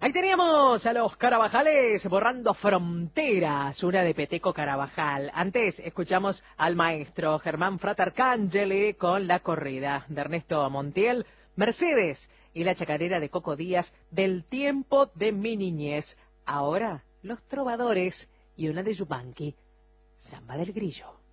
Ahí teníamos a los Carabajales borrando fronteras, una de Peteco Carabajal. Antes escuchamos al maestro Germán Fratercangeli con La corrida de Ernesto Montiel, Mercedes y la chacarera de Coco Díaz del tiempo de mi niñez. Ahora, Los Trovadores y una de Yupanqui, Samba del Grillo.